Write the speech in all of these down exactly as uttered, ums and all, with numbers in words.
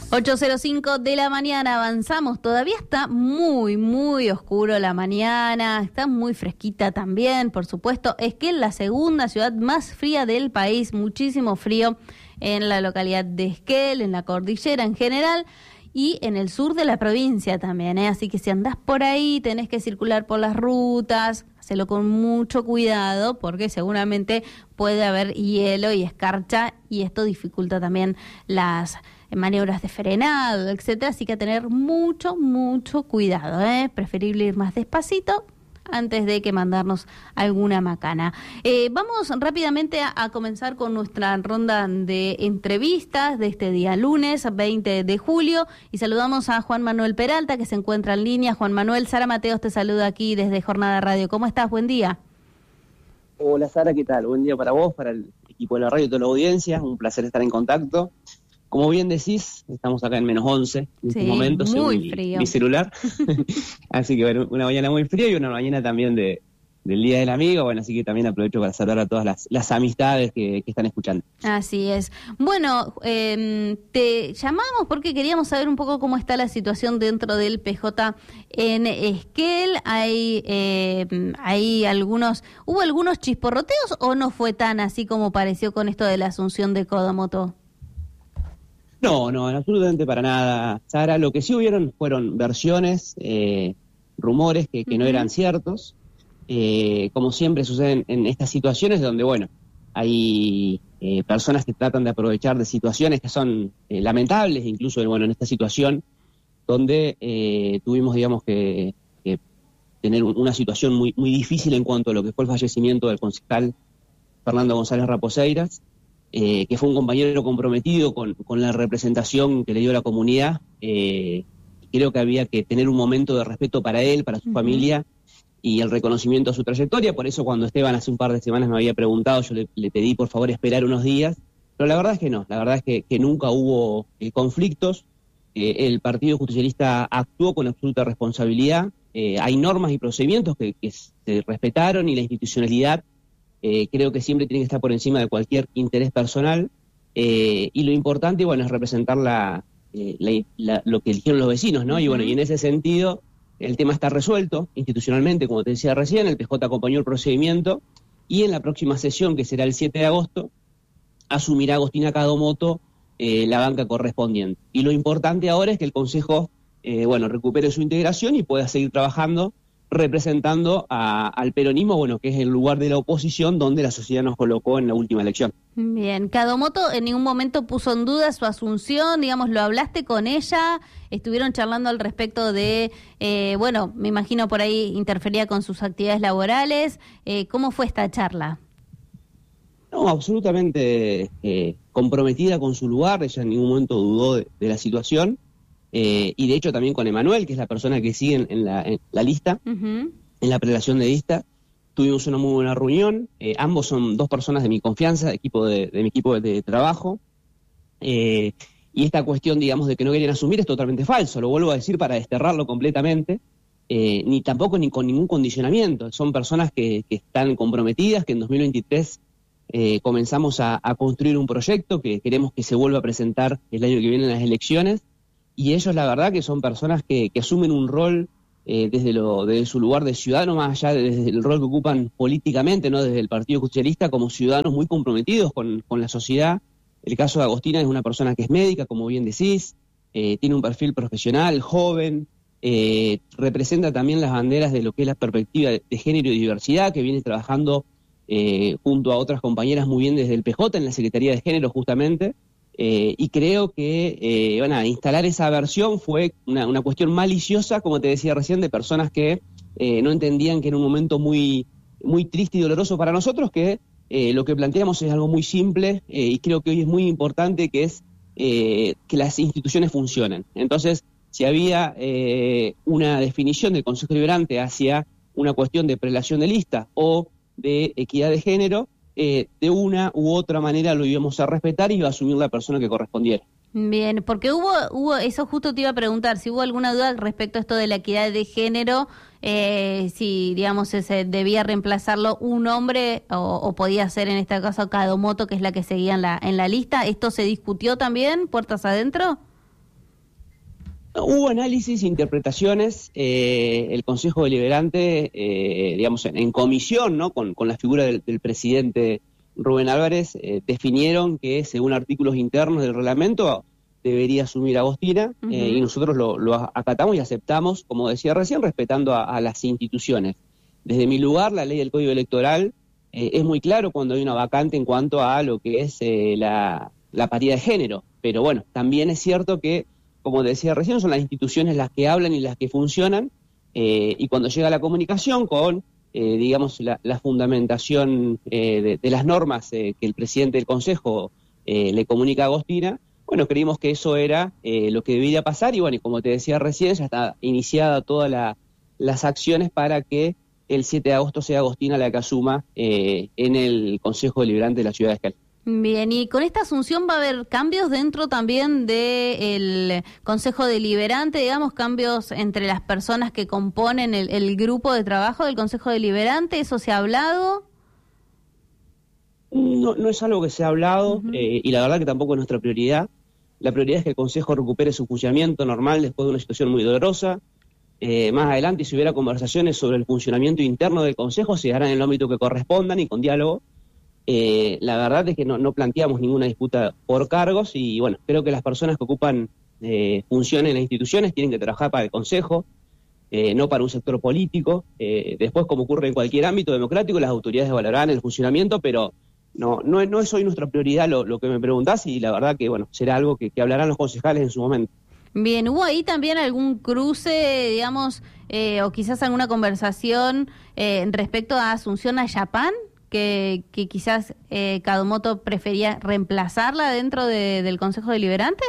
ocho cero cinco de la mañana, avanzamos. Todavía está muy, muy oscuro la mañana, está muy fresquita también, por supuesto. Esquel, la segunda ciudad más fría del país, muchísimo frío en la localidad de Esquel, en la cordillera en general y en el sur de la provincia también, ¿eh? Así que si andás por ahí, tenés que circular por las rutas, hacelo con mucho cuidado porque seguramente puede haber hielo y escarcha y esto dificulta también las maniobras de frenado, etcétera, así que a tener mucho, mucho cuidado, ¿eh? Preferible ir más despacito antes de que mandarnos alguna macana. Eh, vamos rápidamente a, a comenzar con nuestra ronda de entrevistas de este día lunes, veinte de julio, y saludamos a Juan Manuel Peralta, que se encuentra en línea. Juan Manuel, Sara Mateos te saluda aquí desde Jornada Radio. ¿Cómo estás? Buen día. Hola Sara, ¿qué tal? Buen día para vos, para el equipo de la radio y toda la audiencia. Un placer estar en contacto. Como bien decís, estamos acá en menos once en sí, este momento, muy según frío. Mi celular. Así que bueno, una mañana muy fría y una mañana también de del Día del Amigo. Bueno, así que también aprovecho para saludar a todas las, las amistades que, que están escuchando. Así es. Bueno, eh, te llamamos porque queríamos saber un poco cómo está la situación dentro del P J en Esquel. Hay, eh, hay algunos, ¿hubo algunos chisporroteos o no fue tan así como pareció con esto de la asunción de Kodomoto? No, no, absolutamente para nada, Sara. Lo que sí hubieron fueron versiones, eh, rumores que, que uh-huh. no eran ciertos. Eh, como siempre sucede en, en estas situaciones donde, bueno, hay eh, personas que tratan de aprovechar de situaciones que son eh, lamentables, incluso, bueno, en esta situación donde eh, tuvimos, digamos, que, que tener un, una situación muy, muy difícil en cuanto a lo que fue el fallecimiento del concejal Fernando González Raposeiras. Eh, que fue un compañero comprometido con, con la representación que le dio la comunidad. Eh, creo que había que tener un momento de respeto para él, para su uh-huh. familia, y el reconocimiento a su trayectoria. Por eso cuando Esteban hace un par de semanas me había preguntado, yo le, le pedí por favor esperar unos días, pero la verdad es que no, la verdad es que, que nunca hubo eh, conflictos. Eh, el Partido Justicialista actuó con absoluta responsabilidad. Eh, hay normas y procedimientos que, que se respetaron y la institucionalidad Eh, creo que siempre tiene que estar por encima de cualquier interés personal, eh, y lo importante, bueno, es representar la, eh, la, la, lo que eligieron los vecinos, ¿no? Uh-huh. Y bueno, y en ese sentido, el tema está resuelto institucionalmente, como te decía recién, el P J acompañó el procedimiento, y en la próxima sesión, que será el siete de agosto, asumirá Agostina Kodomoto eh, la banca correspondiente. Y lo importante ahora es que el Consejo, eh, bueno, recupere su integración y pueda seguir trabajando representando a, al peronismo, bueno, que es el lugar de la oposición donde la sociedad nos colocó en la última elección. Bien, Kodomoto en ningún momento puso en duda su asunción, digamos, ¿lo hablaste con ella? ¿Estuvieron charlando al respecto de, eh, bueno, me imagino por ahí interfería con sus actividades laborales? Eh, ¿Cómo fue esta charla? No, absolutamente eh, comprometida con su lugar, ella en ningún momento dudó de, de la situación. Eh, y de hecho también con Emanuel, que es la persona que sigue en, en, la, en la lista, uh-huh. en la prelación de lista, tuvimos una muy buena reunión. Eh, ambos son dos personas de mi confianza, equipo de, de mi equipo de, de trabajo, eh, y esta cuestión, digamos, de que no querían asumir es totalmente falso, lo vuelvo a decir para desterrarlo completamente, eh, ni tampoco ni con ningún condicionamiento. Son personas que, que están comprometidas, que en dos mil veintitrés eh, comenzamos a, a construir un proyecto que queremos que se vuelva a presentar el año que viene en las elecciones. Y ellos, la verdad, que son personas que, que asumen un rol eh, desde, lo, desde su lugar de ciudadano, más allá de, desde el rol que ocupan políticamente, ¿no? Desde el Partido Justicialista, como ciudadanos muy comprometidos con, con la sociedad. El caso de Agostina es una persona que es médica, como bien decís, eh, tiene un perfil profesional, joven, eh, representa también las banderas de lo que es la perspectiva de, de género y diversidad, que viene trabajando eh, junto a otras compañeras muy bien desde el P J, en la Secretaría de Género justamente. Eh, y creo que eh, bueno, instalar esa versión fue una, una cuestión maliciosa, como te decía recién, de personas que eh, no entendían que era un momento muy, muy triste y doloroso para nosotros, que eh, lo que planteamos es algo muy simple, eh, y creo que hoy es muy importante, que es eh, que las instituciones funcionen. Entonces, si había eh, una definición del Consejo Deliberante hacia una cuestión de prelación de lista o de equidad de género, Eh, de una u otra manera lo íbamos a respetar y iba a asumir la persona que correspondiera. Bien, porque hubo, hubo eso justo te iba a preguntar, si hubo alguna duda respecto a esto de la equidad de género, eh, si, digamos, se debía reemplazarlo un hombre o, o podía ser en este caso Kodomoto, que es la que seguía en la, en la lista. ¿Esto se discutió también, puertas adentro? Hubo análisis, interpretaciones, eh, el Consejo Deliberante, eh, digamos, en, en comisión, ¿no? Con, con la figura del, del presidente Rubén Álvarez, eh, definieron que, según artículos internos del reglamento, debería asumir Agostina, uh-huh. eh, y nosotros lo, lo acatamos y aceptamos, como decía recién, respetando a, a las instituciones. Desde mi lugar, la ley del Código Electoral eh, es muy claro cuando hay una vacante en cuanto a lo que es eh, la, la paridad de género, pero bueno, también es cierto que, como decía recién, son las instituciones las que hablan y las que funcionan, eh, y cuando llega la comunicación con, eh, digamos, la, la fundamentación eh, de, de las normas eh, que el presidente del Consejo eh, le comunica a Agostina, bueno, creímos que eso era eh, lo que debía pasar, y bueno, y como te decía recién, ya está iniciada todas la, las acciones para que el siete de agosto sea Agostina la que asuma eh, en el Consejo Deliberante de la Ciudad de Escalada. Bien, y con esta asunción va a haber cambios dentro también del Consejo Deliberante, digamos, cambios entre las personas que componen el, el grupo de trabajo del Consejo Deliberante, ¿eso se ha hablado? No, no es algo que se ha hablado, uh-huh. eh, y la verdad que tampoco es nuestra prioridad. La prioridad es que el Consejo recupere su funcionamiento normal después de una situación muy dolorosa. Eh, más adelante, si hubiera conversaciones sobre el funcionamiento interno del Consejo, se harán en el ámbito que correspondan y con diálogo. Eh, la verdad es que no, no planteamos ninguna disputa por cargos y, bueno, creo que las personas que ocupan eh, funciones en las instituciones tienen que trabajar para el Consejo, eh, no para un sector político. Eh, después, como ocurre en cualquier ámbito democrático, las autoridades valorarán el funcionamiento, pero no no, no es hoy nuestra prioridad lo, lo que me preguntás, y la verdad que, bueno, será algo que, que hablarán los concejales en su momento. Bien, ¿hubo ahí también algún cruce, digamos, eh, o quizás alguna conversación eh, respecto a Asunción Ayapán? Que, que quizás eh, Kadomoto prefería reemplazarla dentro de, del Consejo Deliberante?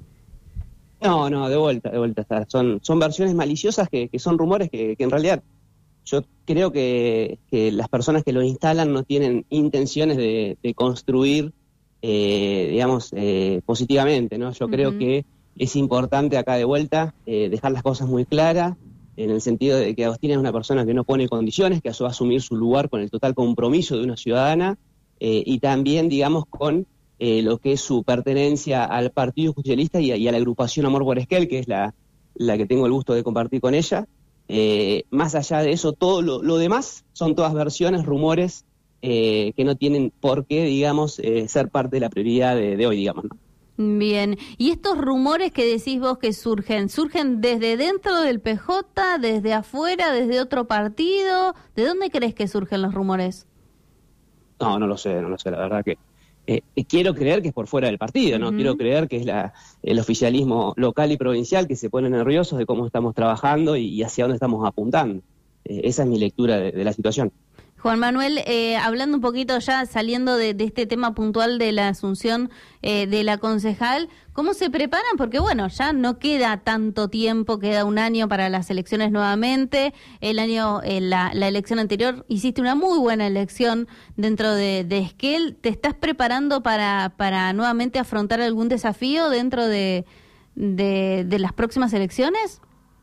No, no, de vuelta, de vuelta. Son, son versiones maliciosas que, que son rumores que, que en realidad yo creo que, que las personas que lo instalan no tienen intenciones de, de construir, eh, digamos, eh, positivamente, ¿no? Yo uh-huh. creo que es importante acá de vuelta eh, dejar las cosas muy claras, en el sentido de que Agostina es una persona que no pone condiciones, que va a asumir su lugar con el total compromiso de una ciudadana, eh, y también, digamos, con eh, lo que es su pertenencia al Partido Justicialista y a, y a la agrupación Amor por Esquel, que es la, la que tengo el gusto de compartir con ella. Eh, más allá de eso, todo lo, lo demás son todas versiones, rumores, eh, que no tienen por qué, digamos, eh, ser parte de la prioridad de, de hoy, digamos, ¿no? Bien, y estos rumores que decís vos que surgen, ¿surgen desde dentro del P J, desde afuera, desde otro partido? ¿De dónde crees que surgen los rumores? No, no lo sé, no lo sé, la verdad que eh, quiero creer que es por fuera del partido, ¿no? Uh-huh. Quiero creer que es la, el oficialismo local y provincial que se pone nerviosos de cómo estamos trabajando y, y hacia dónde estamos apuntando. Eh, esa es mi lectura de, de la situación. Juan Manuel, eh, hablando un poquito ya, saliendo de, de este tema puntual de la asunción eh, de la concejal, ¿cómo se preparan? Porque bueno, ya no queda tanto tiempo, queda un año para las elecciones nuevamente. El año, eh, la, la elección anterior, hiciste una muy buena elección dentro de, de Esquel. ¿Te estás preparando para, para nuevamente afrontar algún desafío dentro de, de, de las próximas elecciones?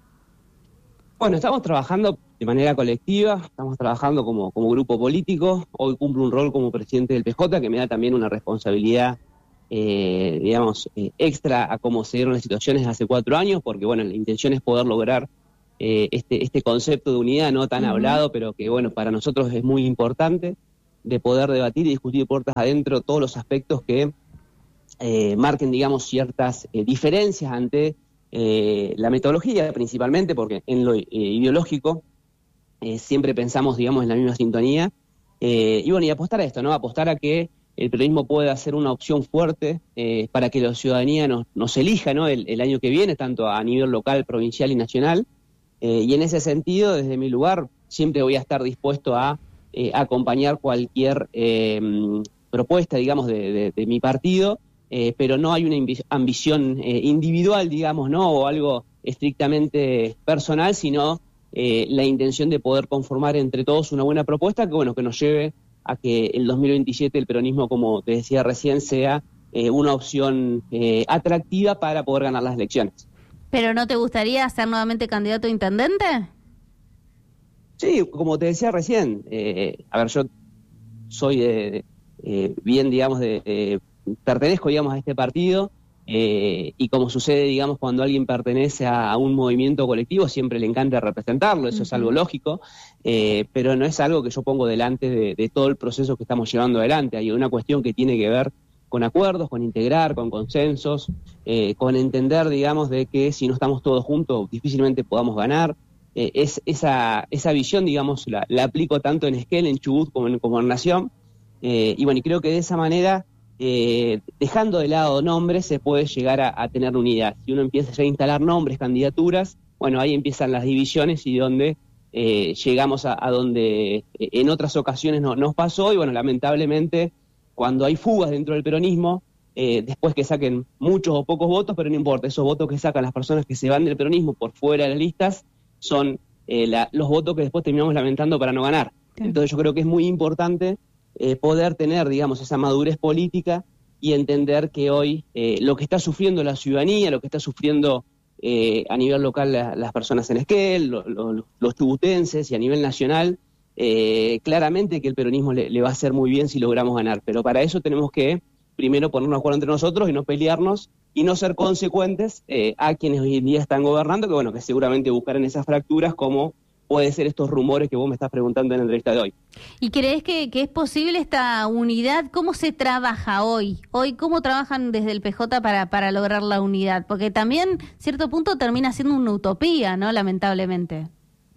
Bueno, estamos trabajando de manera colectiva, estamos trabajando como, como grupo político. Hoy cumplo un rol como presidente del P J que me da también una responsabilidad, eh, digamos, eh, extra a cómo se dieron las situaciones hace cuatro años, porque bueno, la intención es poder lograr eh, este, este concepto de unidad no tan uh-huh. hablado, pero que bueno, para nosotros es muy importante, de poder debatir y discutir puertas adentro todos los aspectos que eh, marquen, digamos, ciertas eh, diferencias ante Eh, la metodología principalmente, porque en lo eh, ideológico eh, siempre pensamos, digamos, en la misma sintonía, eh, y bueno, y apostar a esto, ¿no? Apostar a que el peronismo pueda ser una opción fuerte eh, para que la ciudadanía nos, nos elija, ¿no? El, el año que viene, tanto a nivel local, provincial y nacional, eh, y en ese sentido, desde mi lugar, siempre voy a estar dispuesto a eh, acompañar cualquier eh, propuesta, digamos, de, de, de mi partido. Eh, pero no hay una ambición eh, individual, digamos, ¿no? O algo estrictamente personal, sino eh, la intención de poder conformar entre todos una buena propuesta que, bueno, que nos lleve a que el dos mil veintisiete el peronismo, como te decía recién, sea eh, una opción eh, atractiva para poder ganar las elecciones. ¿Pero no te gustaría ser nuevamente candidato a intendente? Sí, como te decía recién, eh, a ver, yo soy de, de, eh, bien, digamos, de... de pertenezco, digamos, a este partido, Eh, y como sucede, digamos, cuando alguien pertenece a, a un movimiento colectivo, siempre le encanta representarlo, eso uh-huh. es algo lógico, eh, pero no es algo que yo pongo delante de, de todo el proceso que estamos llevando adelante. Hay una cuestión que tiene que ver con acuerdos, con integrar, con consensos, eh, con entender, digamos, de que si no estamos todos juntos, difícilmente podamos ganar. Eh, es esa, esa visión, digamos, la, la aplico tanto en Esquel, en Chubut, como en, como en Nación, eh, y bueno, y creo que de esa manera... Eh, dejando de lado nombres se puede llegar a, a tener unidad. Si uno empieza ya a instalar nombres, candidaturas, bueno, ahí empiezan las divisiones y donde eh, llegamos a, a donde eh, en otras ocasiones no, nos pasó y bueno, lamentablemente cuando hay fugas dentro del peronismo, eh, después que saquen muchos o pocos votos, pero no importa, esos votos que sacan las personas que se van del peronismo por fuera de las listas son eh, la, los votos que después terminamos lamentando para no ganar. Sí. Entonces yo creo que es muy importante Eh, poder tener, digamos, esa madurez política y entender que hoy eh, lo que está sufriendo la ciudadanía, lo que está sufriendo eh, a nivel local la, las personas en Esquel, lo, lo, los chubutenses y a nivel nacional, eh, claramente que el peronismo le, le va a hacer muy bien si logramos ganar, pero para eso tenemos que primero ponernos de acuerdo entre nosotros y no pelearnos y no ser consecuentes eh, a quienes hoy en día están gobernando, que bueno, que seguramente buscarán esas fracturas como puede ser estos rumores que vos me estás preguntando en la entrevista de hoy. ¿Y crees que, que es posible esta unidad? ¿Cómo se trabaja hoy? Hoy, ¿cómo trabajan desde el P J para, para lograr la unidad? Porque también, cierto punto, termina siendo una utopía, ¿no? Lamentablemente.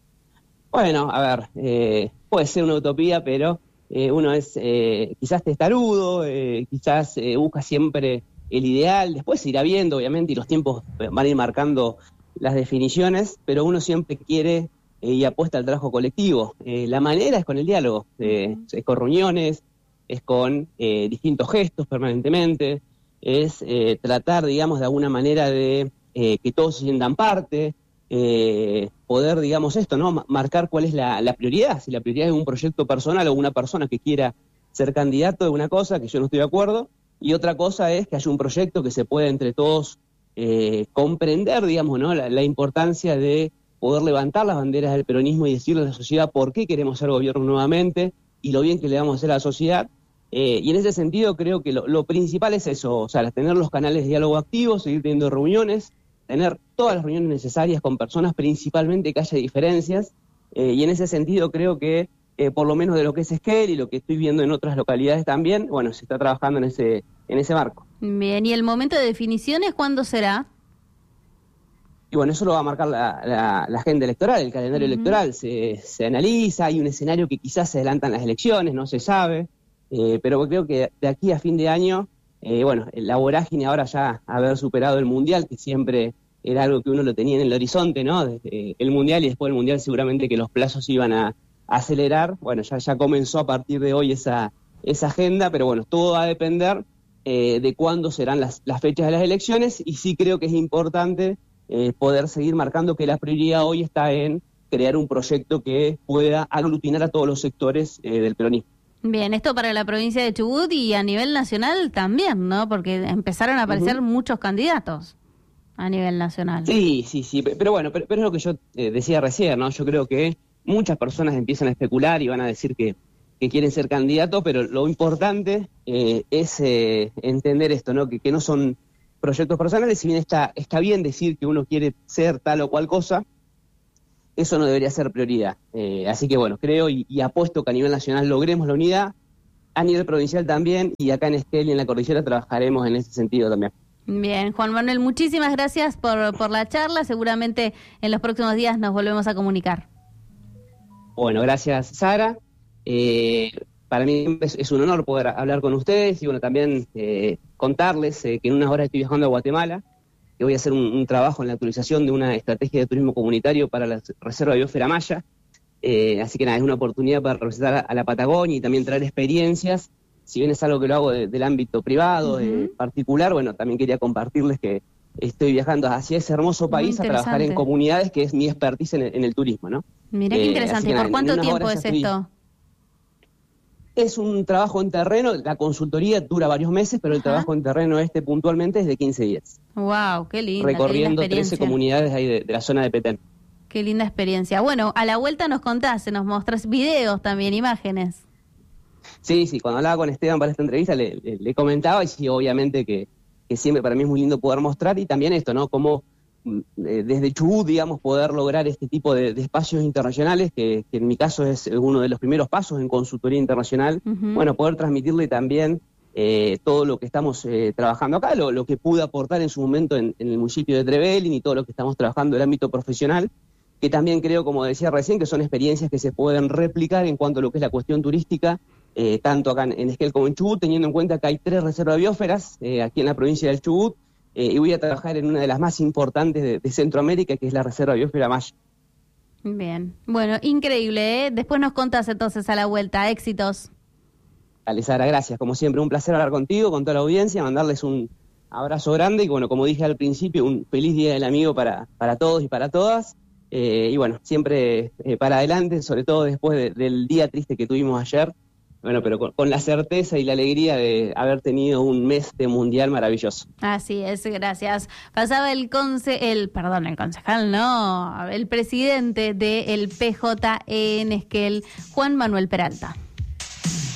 Bueno, a ver, eh, puede ser una utopía, pero eh, uno es eh, quizás testarudo, eh, quizás eh, busca siempre el ideal, después se irá viendo, obviamente, y los tiempos van a ir marcando las definiciones, pero uno siempre quiere... y apuesta al trabajo colectivo. Eh, la manera es con el diálogo, eh, es con reuniones, es con eh, distintos gestos permanentemente, es eh, tratar, digamos, de alguna manera de eh, que todos se sientan parte, eh, poder, digamos, esto, ¿no? Marcar cuál es la, la prioridad, si la prioridad es un proyecto personal o una persona que quiera ser candidato de una cosa, que yo no estoy de acuerdo, y otra cosa es que haya un proyecto que se pueda entre todos eh, comprender, digamos, ¿no? La, la importancia de poder levantar las banderas del peronismo y decirle a la sociedad por qué queremos ser gobierno nuevamente y lo bien que le vamos a hacer a la sociedad. Eh, y en ese sentido creo que lo, lo principal es eso, o sea, tener los canales de diálogo activos, seguir teniendo reuniones, tener todas las reuniones necesarias con personas, principalmente que haya diferencias, eh, y en ese sentido creo que eh, por lo menos de lo que es Esquel y lo que estoy viendo en otras localidades también, bueno, se está trabajando en ese, en ese marco. Bien, ¿y el momento de definiciones cuándo será? Y bueno, eso lo va a marcar la, la, la agenda electoral, el calendario uh-huh. electoral. Se, se analiza, hay un escenario que quizás se adelantan las elecciones, no se sabe, eh, pero creo que de aquí a fin de año, eh, bueno, la vorágine ahora ya haber superado el Mundial, que siempre era algo que uno lo tenía en el horizonte, ¿no? Desde el Mundial y después del Mundial seguramente que los plazos iban a, a acelerar. Bueno, ya, ya comenzó a partir de hoy esa, esa agenda, pero bueno, todo va a depender eh, de cuándo serán las, las fechas de las elecciones y sí creo que es importante Eh, poder seguir marcando que la prioridad hoy está en crear un proyecto que pueda aglutinar a todos los sectores eh, del peronismo. Bien, esto para la provincia de Chubut y a nivel nacional también, ¿no? Porque empezaron a aparecer uh-huh. muchos candidatos a nivel nacional. Sí, sí, sí, pero bueno, pero, pero es lo que yo eh, decía recién, ¿no? Yo creo que muchas personas empiezan a especular y van a decir que, que quieren ser candidatos, pero lo importante eh, es eh, entender esto, ¿no? Que, que no son proyectos personales, si bien está, está bien decir que uno quiere ser tal o cual cosa, eso no debería ser prioridad. Eh, así que bueno, creo y, y apuesto que a nivel nacional logremos la unidad, a nivel provincial también, y acá en Esquel y en la cordillera trabajaremos en ese sentido también. Bien, Juan Manuel, muchísimas gracias por, por la charla, seguramente en los próximos días nos volvemos a comunicar. Bueno, gracias Sara. Eh, Para mí es, es un honor poder hablar con ustedes y bueno, también eh, contarles eh, que en unas horas estoy viajando a Guatemala, que voy a hacer un, un trabajo en la actualización de una estrategia de turismo comunitario para la Reserva de Biosfera Maya. Eh, así que nada, es una oportunidad para representar a, a la Patagonia y también traer experiencias. Si bien es algo que lo hago de, del ámbito privado, uh-huh. eh, particular, bueno, también quería compartirles que estoy viajando hacia ese hermoso país a trabajar en comunidades, que es mi expertise en el, en el turismo, ¿no? Mirá qué eh, interesante. ¿Y por cuánto tiempo es estoy... esto? Es un trabajo en terreno, la consultoría dura varios meses, pero el Ajá. trabajo en terreno este puntualmente es de quince días. Wow, qué lindo. Recorriendo qué linda trece comunidades ahí de, de la zona de Petén. Qué linda experiencia. Bueno, a la vuelta nos contás, nos mostrás videos también, imágenes. Sí, sí, cuando hablaba con Esteban para esta entrevista le, le, le comentaba y sí, obviamente que, que siempre para mí es muy lindo poder mostrar, y también esto, ¿no? Cómo eh, desde Chubut, digamos, poder lograr este tipo de, de espacios internacionales, que, que en mi caso es uno de los primeros pasos en consultoría internacional, uh-huh. Bueno, poder transmitirle también eh, todo lo que estamos eh, trabajando acá, lo, lo que pude aportar en su momento en, en el municipio de Trevelin y todo lo que estamos trabajando en el ámbito profesional, que también creo, como decía recién, que son experiencias que se pueden replicar en cuanto a lo que es la cuestión turística, eh, tanto acá en, en Esquel como en Chubut, teniendo en cuenta que hay tres reservas biosferas eh, aquí en la provincia del Chubut, eh, y voy a trabajar en una de las más importantes de, de Centroamérica, que es la Reserva Biosfera Maya. Bien, bueno, increíble, ¿eh? Después nos contás entonces a la vuelta, éxitos. Dale, Sara, gracias, como siempre, un placer hablar contigo, con toda la audiencia, mandarles un abrazo grande y, bueno, como dije al principio, un feliz Día del Amigo para, para todos y para todas. Eh, y bueno, siempre eh, para adelante, sobre todo después de, del día triste que tuvimos ayer, bueno, pero con, con la certeza y la alegría de haber tenido un mes de mundial maravilloso. Así es, gracias. Pasaba el conce, el, perdón, el concejal, no, el presidente del P J E en Esquel, Juan Manuel Peralta.